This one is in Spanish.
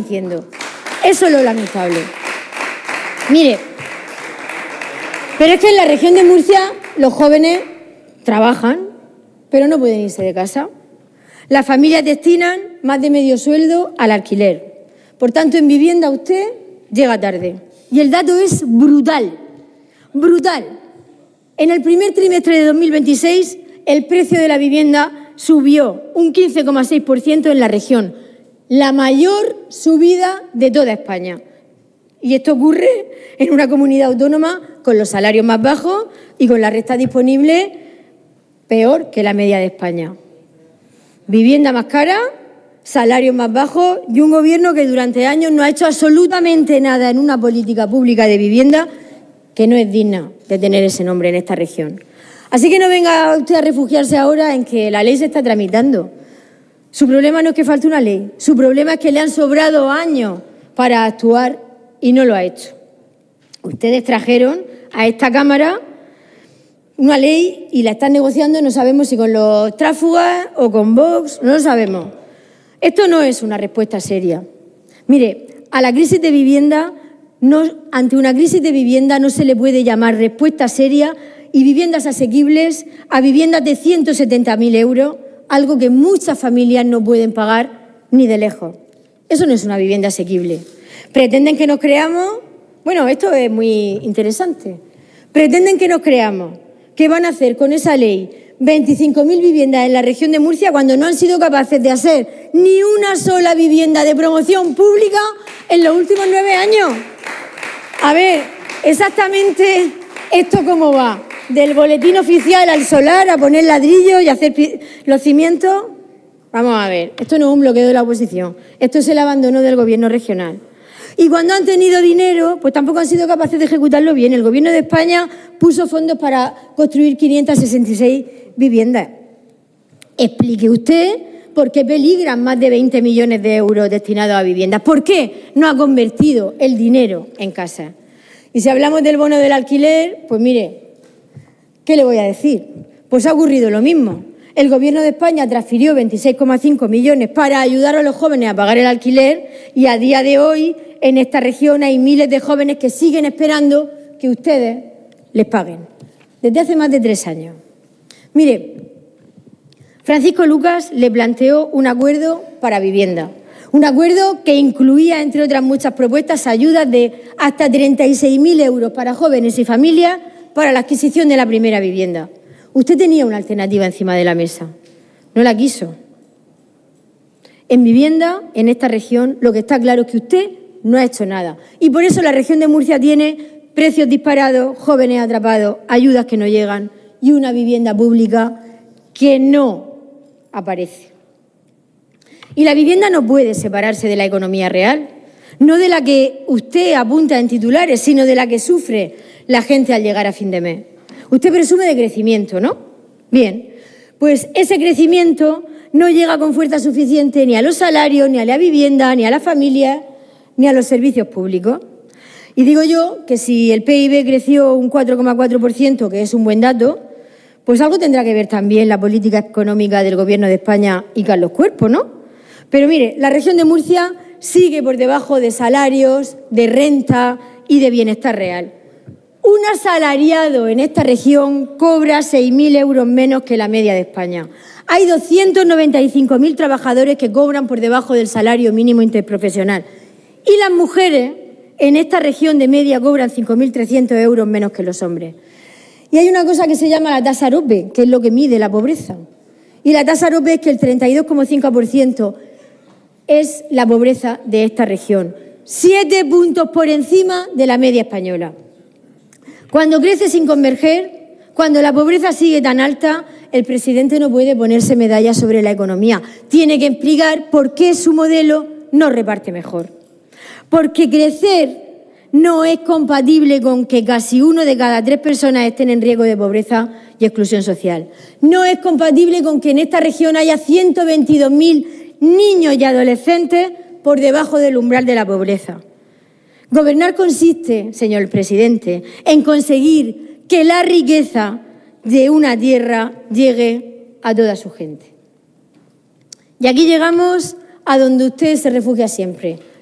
mintiendo. Eso es lo lamentable. Mire, pero es que en la región de Murcia los jóvenes trabajan, pero no pueden irse de casa. Las familias destinan más de medio sueldo al alquiler. Por tanto, en vivienda usted llega tarde. Y el dato es brutal, brutal. En el primer trimestre de 2026, el precio de la vivienda subió un 15,6% en la región, la mayor subida de toda España. Y esto ocurre en una comunidad autónoma con los salarios más bajos y con la renta disponible peor que la media de España. Vivienda más cara, salarios más bajos y un gobierno que durante años no ha hecho absolutamente nada en una política pública de vivienda que no es digna de tener ese nombre en esta región. Así que no venga usted a refugiarse ahora en que la ley se está tramitando. Su problema no es que falte una ley, su problema es que le han sobrado años para actuar y no lo ha hecho. Ustedes trajeron a esta Cámara una ley y la están negociando, no sabemos si con los tráfugas o con Vox, no lo sabemos. Esto no es una respuesta seria. Mire, a la crisis de vivienda, ante una crisis de vivienda no se le puede llamar respuesta seria y viviendas asequibles a viviendas de 170.000 euros, algo que muchas familias no pueden pagar ni de lejos. Eso no es una vivienda asequible. Pretenden que nos creamos, bueno, esto es muy interesante, pretenden que nos creamos que van a hacer con esa ley 25.000 viviendas en la región de Murcia cuando no han sido capaces de hacer ni una sola vivienda de promoción pública en los últimos 9 años. A ver, exactamente esto cómo va, del boletín oficial al solar, a poner ladrillos y hacer los cimientos. Vamos a ver, esto no es un bloqueo de la oposición, esto es el abandono del gobierno regional. Y cuando han tenido dinero, pues tampoco han sido capaces de ejecutarlo bien. El Gobierno de España puso fondos para construir 566 viviendas. Explique usted por qué peligran más de 20 millones de euros destinados a viviendas. ¿Por qué no ha convertido el dinero en casa? Y si hablamos del bono del alquiler, pues mire, ¿qué le voy a decir? Pues ha ocurrido lo mismo. El Gobierno de España transfirió 26,5 millones para ayudar a los jóvenes a pagar el alquiler y a día de hoy en esta región hay miles de jóvenes que siguen esperando que ustedes les paguen, desde hace más de 3 años. Mire, Francisco Lucas le planteó un acuerdo para vivienda, un acuerdo que incluía, entre otras muchas propuestas, ayudas de hasta 36.000 euros para jóvenes y familias para la adquisición de la primera vivienda. Usted tenía una alternativa encima de la mesa, no la quiso. En vivienda, en esta región, lo que está claro es que usted no ha hecho nada. Y por eso la región de Murcia tiene precios disparados, jóvenes atrapados, ayudas que no llegan y una vivienda pública que no aparece. Y la vivienda no puede separarse de la economía real, no de la que usted apunta en titulares, sino de la que sufre la gente al llegar a fin de mes. Usted presume de crecimiento, ¿no? Bien, pues ese crecimiento no llega con fuerza suficiente ni a los salarios, ni a la vivienda, ni a las familias, ni a los servicios públicos. Y digo yo que si el PIB creció un 4,4%, que es un buen dato, pues algo tendrá que ver también la política económica del Gobierno de España y Carlos Cuerpo, ¿no? Pero mire, la región de Murcia sigue por debajo de salarios, de renta y de bienestar real. Un asalariado en esta región cobra 6.000 euros menos que la media de España. Hay 295.000 trabajadores que cobran por debajo del salario mínimo interprofesional. Y las mujeres en esta región de media cobran 5.300 euros menos que los hombres. Y hay una cosa que se llama la tasa AROPE, que es lo que mide la pobreza. Y la tasa AROPE es que el 32,5% es la pobreza de esta región. 7 puntos por encima de la media española. Cuando crece sin converger, cuando la pobreza sigue tan alta, el presidente no puede ponerse medallas sobre la economía. Tiene que explicar por qué su modelo no reparte mejor. Porque crecer no es compatible con que casi 1 de cada 3 personas estén en riesgo de pobreza y exclusión social. No es compatible con que en esta región haya 122.000 niños y adolescentes por debajo del umbral de la pobreza. Gobernar consiste, señor presidente, en conseguir que la riqueza de una tierra llegue a toda su gente. Y aquí llegamos a donde usted se refugia siempre,